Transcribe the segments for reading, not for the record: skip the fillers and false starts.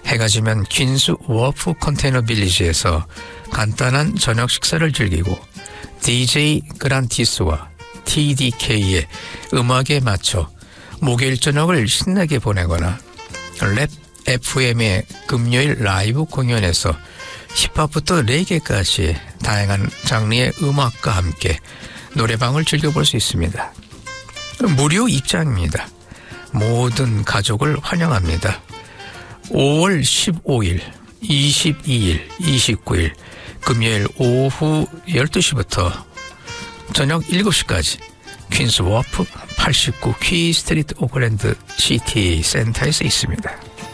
해가 지면 퀸스 워프 컨테이너 빌리지에서 간단한 저녁 식사를 즐기고 DJ 그란티스와 TDK의 음악에 맞춰 목요일 저녁을 신나게 보내거나 랩 FM의 금요일 라이브 공연에서 힙합부터 레게까지 다양한 장르의 음악과 함께 노래방을 즐겨볼 수 있습니다. 무료 입장입니다. 모든 가족을 환영합니다. 5월 15일, 22일, 29일 금요일 오후 12시부터 저녁 7시까지 퀸스 워프 89 퀴 스트리트 오클랜드 시티 센터에서 있습니다.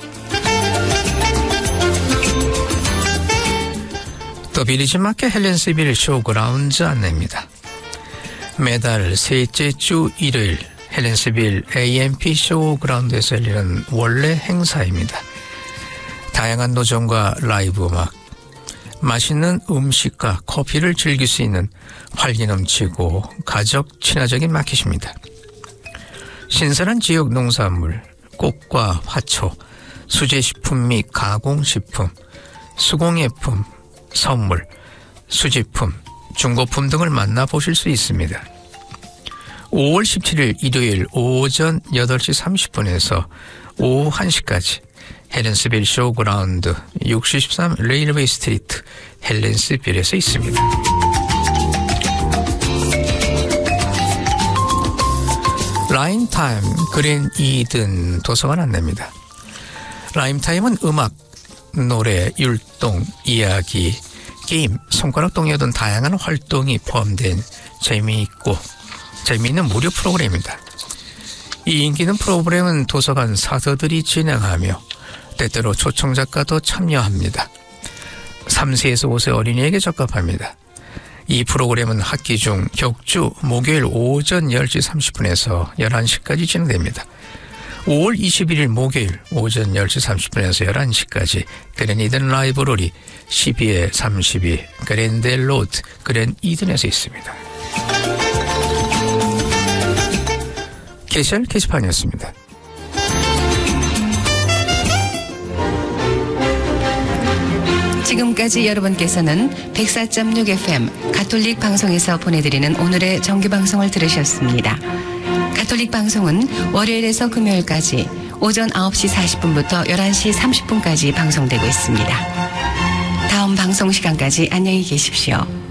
또 빌리지 마켓 헬렌스빌 쇼그라운드 안내입니다. 매달 셋째 주 일요일 헬렌스빌 AMP 쇼그라운드에서 열리는 원래 행사입니다. 다양한 노점과 라이브 음악, 맛있는 음식과 커피를 즐길 수 있는 활기 넘치고 가족 친화적인 마켓입니다. 신선한 지역 농산물, 꽃과 화초, 수제식품 및 가공식품, 수공예품, 선물, 수집품, 중고품 등을 만나보실 수 있습니다. 5월 17일 일요일 오전 8시 30분에서 오후 1시까지 헬렌스빌 쇼그라운드 63 레일웨이 스트리트 헬렌스빌에서 있습니다. 라임타임 그린 이든 도서관 안내입니다. 라임타임은 음악, 노래, 율동, 이야기, 게임, 손가락동요 등 다양한 활동이 포함된 재미있고 재미있는 무료 프로그램입니다. 이 인기 있는 프로그램은 도서관 사서들이 진행하며 때때로 초청작가도 참여합니다. 3세에서 5세 어린이에게 적합합니다. 이 프로그램은 학기 중 격주 목요일 오전 10시 30분에서 11시까지 진행됩니다. 5월 21일 목요일 오전 10시 30분에서 11시까지 그랜 이든 라이브러리 12-32 그랜델 로드 그랜 이든에서 있습니다. 게시할 게시판이었습니다. 지금까지 여러분께서는 104.6 FM 가톨릭 방송에서 보내드리는 오늘의 정규방송을 들으셨습니다. 가톨릭 방송은 월요일에서 금요일까지 오전 9시 40분부터 11시 30분까지 방송되고 있습니다. 다음 방송 시간까지 안녕히 계십시오.